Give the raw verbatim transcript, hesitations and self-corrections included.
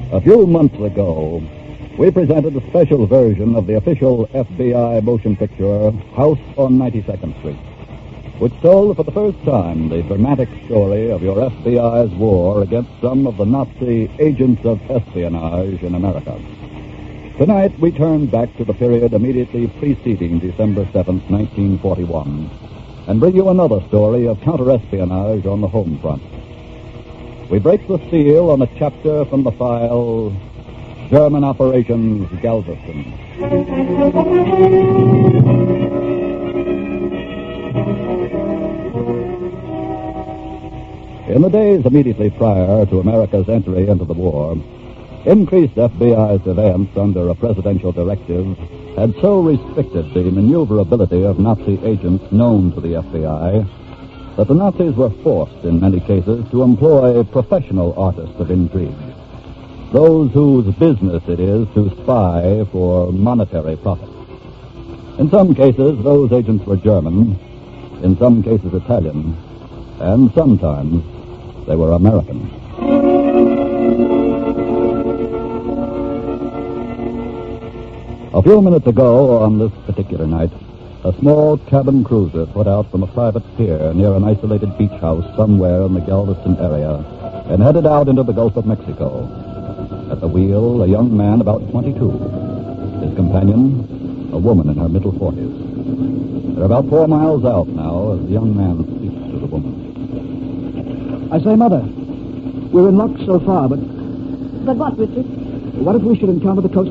A few months ago, we presented a special version of the official F B I motion picture, House on ninety-second Street, which told for the first time the dramatic story of your F B I's war against some of the Nazi agents of espionage in America. Tonight, we turn back to the period immediately preceding December seventh, nineteen forty-one, and bring you another story of counter-espionage on the home front. We break the seal on a chapter from the file, German Operations Galveston. In the days immediately prior to America's entry into the war, increased F B I surveillance under a presidential directive had so restricted the maneuverability of Nazi agents known to the F B I that the Nazis were forced, in many cases, to employ professional artists of intrigue, those whose business it is to spy for monetary profit. In some cases, those agents were German, in some cases Italian, and sometimes they were American. A few minutes ago, on this particular night, a small cabin cruiser put out from a private pier near an isolated beach house somewhere in the Galveston area and headed out into the Gulf of Mexico. At the wheel, a young man about twenty-two. His companion, a woman in her middle forties. They're about four miles out now as the young man speaks to the woman. I say, Mother, we're in luck so far, but... But what, Richard? What if we should encounter the Coast